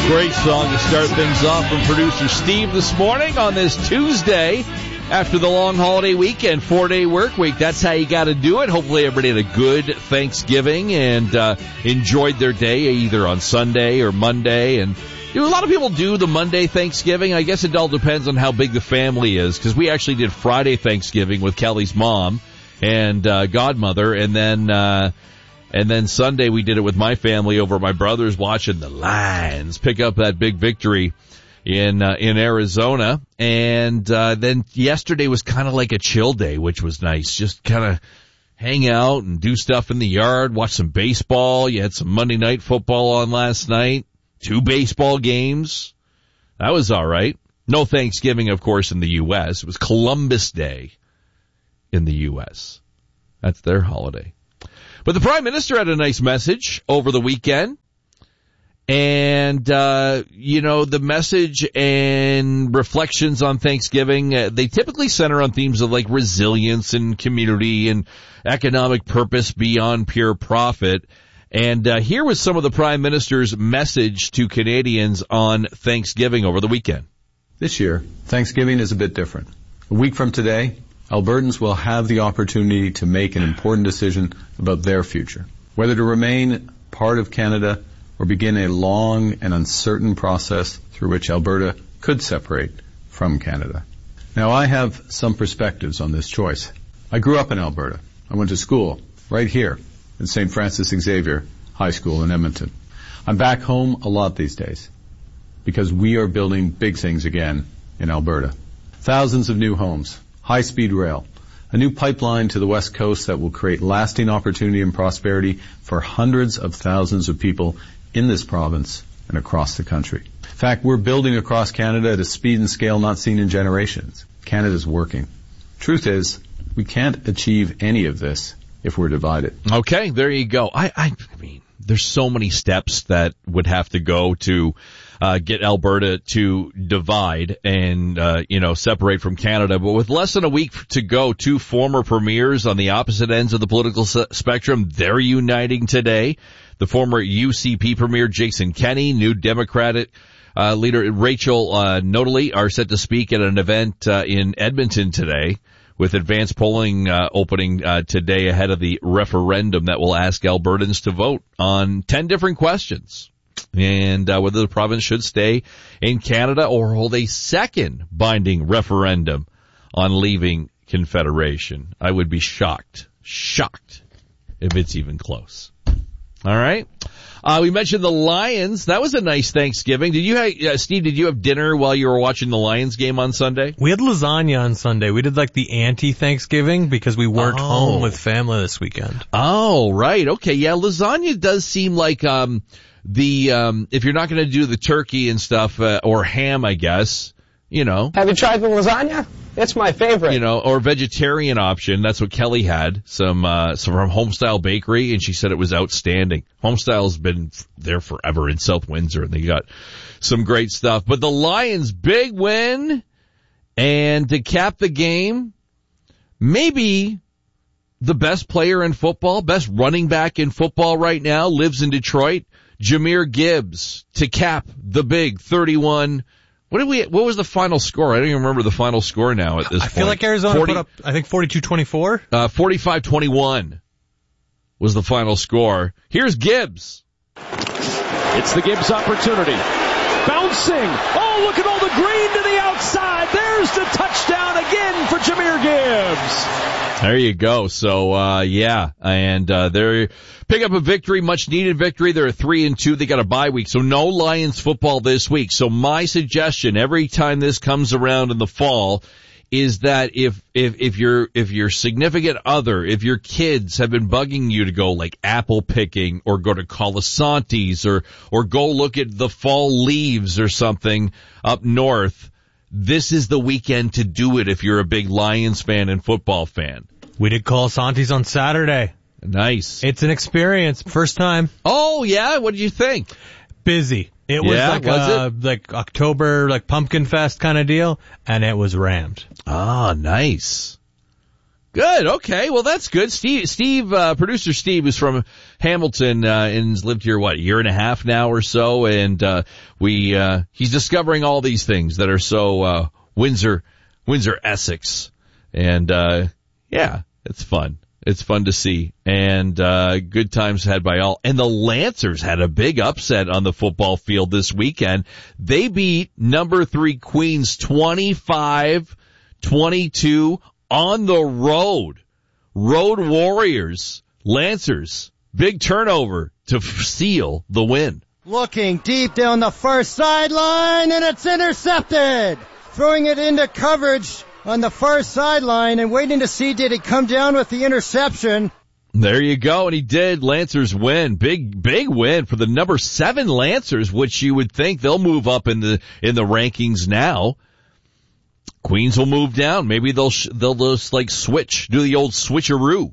Great song to start things off from producer Steve this morning on this Tuesday after the long holiday weekend, 4-day work week. That's how you got to do it. Hopefully everybody had a good Thanksgiving and enjoyed their day either on Sunday or Monday. And a lot of people do the Monday Thanksgiving. I guess it all depends on how big the family is, because we actually did Friday Thanksgiving with Kelly's mom and godmother, and then Sunday we did it with my family over at my brother's, watching the Lions pick up that big victory in Arizona. And then yesterday was kind of like a chill day, which was nice. Just kind of hang out and do stuff in the yard, watch some baseball. You had some Monday Night Football on last night, 2 baseball games. That was all right. No Thanksgiving, of course, in the U.S. It was Columbus Day in the U.S. That's their holiday. But the Prime Minister had a nice message over the weekend. And, the message and reflections on Thanksgiving, they typically center on themes of like resilience and community and economic purpose beyond pure profit. And here was some of the Prime Minister's message to Canadians on Thanksgiving over the weekend. This year, Thanksgiving is a bit different. A week from today, Albertans will have the opportunity to make an important decision about their future, whether to remain part of Canada or begin a long and uncertain process through which Alberta could separate from Canada. Now, I have some perspectives on this choice. I grew up in Alberta. I went to school right here at St. Francis Xavier High School in Edmonton. I'm back home a lot these days because we are building big things again in Alberta. Thousands of new homes, high-speed rail, a new pipeline to the West Coast that will create lasting opportunity and prosperity for hundreds of thousands of people in this province and across the country. In fact, we're building across Canada at a speed and scale not seen in generations. Canada's working. Truth is, we can't achieve any of this if we're divided. Okay, there you go. I mean, there's so many steps that would have to go to get Alberta to divide and, separate from Canada. But with less than a week to go, 2 former premiers on the opposite ends of the political spectrum, they're uniting today. The former UCP premier Jason Kenney, New Democratic leader Rachel Notley are set to speak at an event in Edmonton today, with advanced polling opening today ahead of the referendum that will ask Albertans to vote on 10 different questions. And whether the province should stay in Canada or hold a second binding referendum on leaving Confederation. I would be shocked if it's even close. All right. We mentioned the Lions. That was a nice Thanksgiving. Did you, Steve, did you have dinner while you were watching the Lions game on Sunday? We had lasagna on Sunday. We did like the anti-Thanksgiving because we weren't home with family this weekend. Oh, right. Okay. Yeah. Lasagna does seem like, if you're not going to do the turkey and stuff, or ham, I guess, Have you tried the lasagna? It's my favorite. Or vegetarian option. That's what Kelly had. Some from Homestyle Bakery, and she said it was outstanding. Homestyle's been there forever in South Windsor, and they got some great stuff. But the Lions, big win, and to cap the game, maybe the best player in football, best running back in football right now, lives in Detroit. Jahmyr Gibbs to cap the big 31. What was the final score? I don't even remember the final score now at this point. I feel like Arizona put up, I think 42-24. 45-21 was the final score. Here's Gibbs. It's the Gibbs opportunity. Bouncing. Oh, look at all the green to the outside. There's the touchdown again for Jahmyr Gibbs. There you go. So, and they're pick up a victory, much needed victory. They're 3-2. They got a bye week, so no Lions football this week. So my suggestion every time this comes around in the fall is that if your significant other, if your kids have been bugging you to go like apple picking or go to Colasantes or go look at the fall leaves or something up north, this is the weekend to do it if you're a big Lions fan and football fan. We did Colasantes on Saturday. Nice. It's an experience. First time. Oh, yeah? What did you think? Busy. It was like October, like Pumpkin Fest kind of deal, and it was rammed. Ah, nice. Good. Okay. Well, that's good. Steve, producer Steve is from Hamilton, and has lived here, a year and a half now or so. And, he's discovering all these things that are so, Windsor, Essex. And, it's fun. It's fun to see. And, good times had by all. And the Lancers had a big upset on the football field this weekend. They beat number 3 Queens 25-22 on the road. Road Warriors, Lancers, big turnover to seal the win. Looking deep down the far sideline, and it's intercepted. Throwing it into coverage on the far sideline and waiting to see did he come down with the interception. There you go, and he did. Lancers win. Big win for the number 7 Lancers, which you would think they'll move up in the rankings now. Queens will move down. Maybe they'll just switch, do the old switcheroo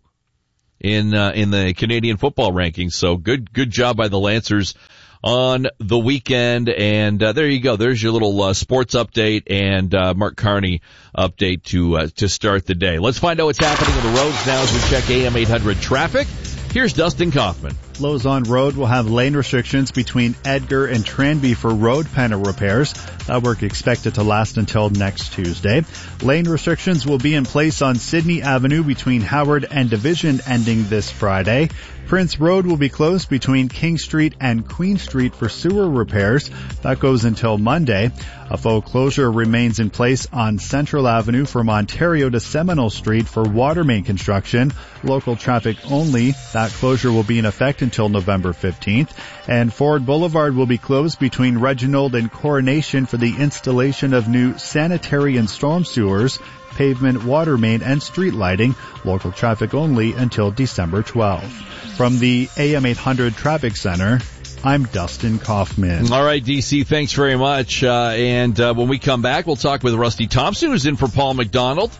in the Canadian football rankings. So good job by the Lancers on the weekend. And there you go. There's your little sports update and Mark Carney update to start the day. Let's find out what's happening on the roads now as we check AM 800 traffic. Here's Dustin Kaufman. Lozon Road will have lane restrictions between Edgar and Tranby for road panel repairs. That work expected to last until next Tuesday. Lane restrictions will be in place on Sydney Avenue between Howard and Division ending this Friday. Prince Road will be closed between King Street and Queen Street for sewer repairs. That goes until Monday. A faux closure remains in place on Central Avenue from Ontario to Seminole Street for water main construction. Local traffic only. That closure will be in effect until November 15th. And Ford Boulevard will be closed between Reginald and Coronation for the installation of new sanitary and storm sewers, pavement, water main, and street lighting. Local traffic only until December 12th. From the AM 800 Traffic Center, I'm Dustin Kaufman. All right, DC, thanks very much. And when we come back, we'll talk with Rusty Thompson, who's in for Paul McDonald.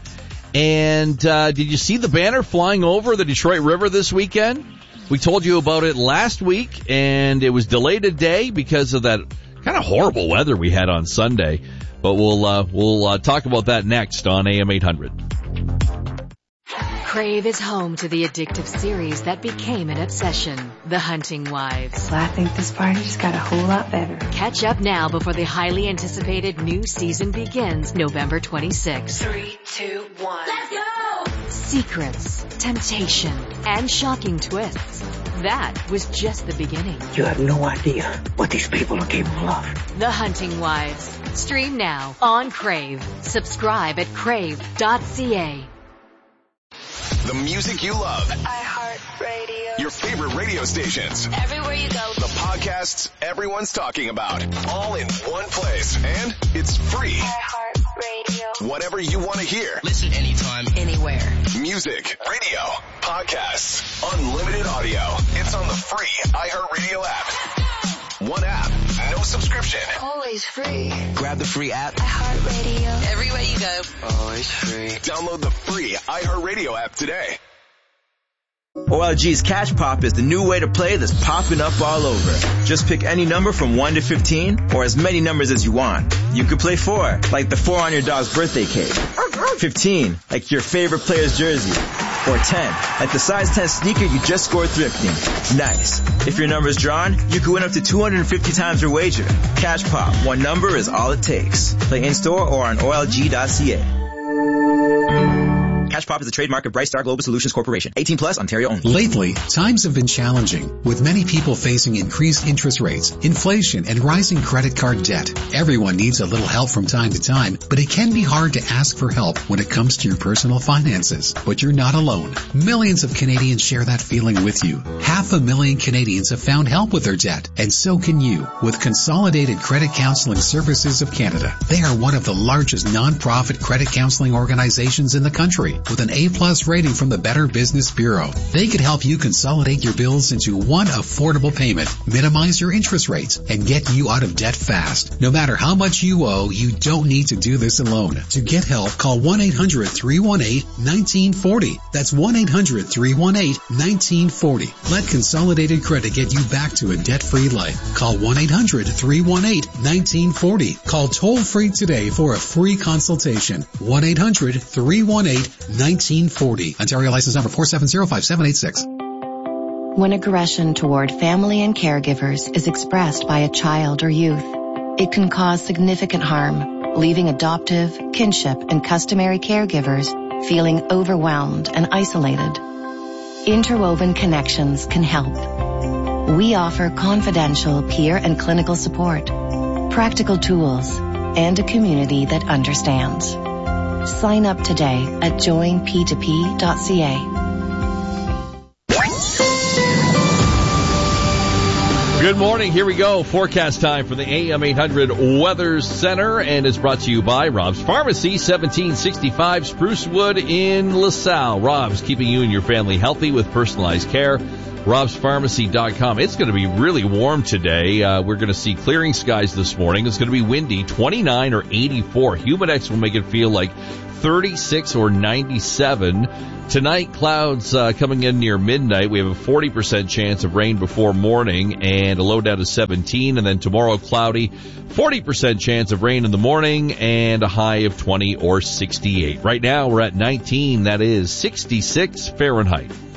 And did you see the banner flying over the Detroit River this weekend? We told you about it last week, and it was delayed a day because of that kind of horrible weather we had on Sunday. But we'll talk about that next on AM 800. Crave is home to the addictive series that became an obsession, The Hunting Wives. Well, I think this party just got a whole lot better. Catch up now before the highly anticipated new season begins November 26th. 3, 2, 1. Let's go! Secrets, temptation, and shocking twists. That was just the beginning. You have no idea what these people are capable of. The Hunting Wives. Stream now on Crave. Subscribe at crave.ca. The music you love. iHeartRadio. Your favorite radio stations. Everywhere you go. The podcasts everyone's talking about. All in one place. And it's free. iHeartRadio. Whatever you want to hear. Listen anytime, anywhere. Music, radio, podcasts, unlimited audio. It's on the free iHeartRadio app. One app, no subscription. Always free. grab the free app. iHeartRadio. Everywhere you go. Always free. Download the free iHeartRadio app today. OLG's Catch Pop is the new way to play that's popping up all over. Just pick any number from 1 to 15, or as many numbers as you want. You could play 4, like the 4 on your dog's birthday cake. 15, like your favorite player's jersey. Or 10, like the size 10 sneaker you just scored thrifting. Nice. If your number's drawn, you could win up to 250 times your wager. Catch Pop, one number is all it takes. Play in-store or on OLG.ca. Catch Pop is a trademark of Bright Star Global Solutions Corporation. 18 plus, Ontario only. Lately, times have been challenging, with many people facing increased interest rates, inflation, and rising credit card debt. Everyone needs a little help from time to time, but it can be hard to ask for help when it comes to your personal finances. But you're not alone. Millions of Canadians share that feeling with you. 500,000 Canadians have found help with their debt, and so can you with Consolidated Credit Counseling Services of Canada. They are one of the largest non-profit credit counseling organizations in the country, with an A+ rating from the Better Business Bureau. They could help you consolidate your bills into one affordable payment, minimize your interest rates, and get you out of debt fast. No matter how much you owe, you don't need to do this alone. To get help, call 1-800-318-1940. That's 1-800-318-1940. Let Consolidated Credit get you back to a debt-free life. Call 1-800-318-1940. Call toll-free today for a free consultation. 1-800-318-1940. 1940. Ontario license number 4705786. When aggression toward family and caregivers is expressed by a child or youth, it can cause significant harm, leaving adoptive, kinship, and customary caregivers feeling overwhelmed and isolated. Interwoven Connections can help. We offer confidential peer and clinical support, practical tools, and a community that understands. Sign up today at joinp2p.ca. Good morning. Here we go. Forecast time for the AM 800 Weather Center, and it's brought to you by Rob's Pharmacy, 1765 Sprucewood in LaSalle. Rob's, keeping you and your family healthy with personalized care. Rob'sPharmacy.com. It's going to be really warm today. We're going to see clearing skies this morning. It's going to be windy, 29 or 84. Humidex will make it feel like 36 or 97. Tonight, clouds coming in near midnight. We have a 40% chance of rain before morning and a low down to 17. And then tomorrow, cloudy, 40% chance of rain in the morning and a high of 20 or 68. Right now, we're at 19. That is 66 Fahrenheit.